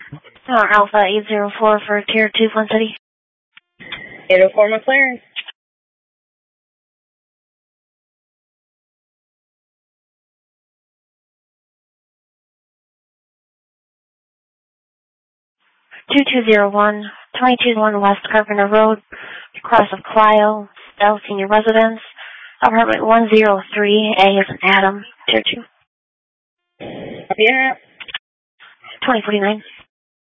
Alpha 804 for Tier 2 Flint City. 804 McLaren. (2201) 2201 West Carpenter Road, cross of Clio, Stell Senior Residence, apartment 103A is an Adam, Tier 2. Yeah. 2049.